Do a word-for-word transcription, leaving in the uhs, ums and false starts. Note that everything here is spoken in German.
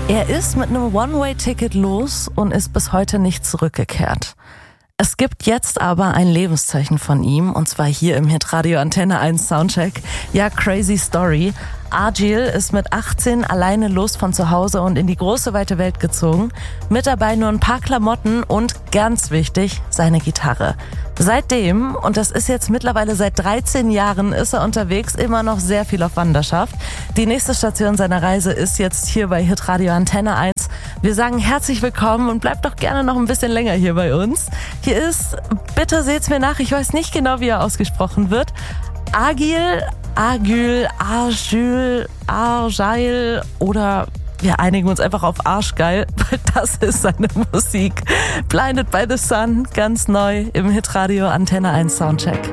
Er ist mit einem One-Way-Ticket los und ist bis heute nicht zurückgekehrt. Es gibt jetzt aber ein Lebenszeichen von ihm, und zwar hier im Hitradio Antenne eins Soundcheck. Ja, crazy story. Agil ist mit achtzehn alleine los von zu Hause und in die große weite Welt gezogen. Mit dabei nur ein paar Klamotten und, ganz wichtig, seine Gitarre. Seitdem, und das ist jetzt mittlerweile seit dreizehn Jahren, ist er unterwegs, immer noch sehr viel auf Wanderschaft. Die nächste Station seiner Reise ist jetzt hier bei Hitradio Antenne eins. Wir sagen herzlich willkommen und bleibt doch gerne noch ein bisschen länger hier bei uns. Hier ist, bitte seht's mir nach, ich weiß nicht genau, wie er ausgesprochen wird, Agil, Agil, Agil, Argyle oder wir einigen uns einfach auf Arschgeil, weil das ist seine Musik. Blinded by the Sun, ganz neu im Hitradio Antenne eins Soundcheck.